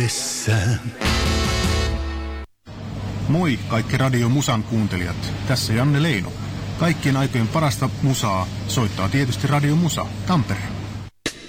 Moi kaikki Radio Musan kuuntelijat, tässä Janne Leino. Kaikkien aikojen parasta musaa soittaa tietysti Radio Musa, Tampere.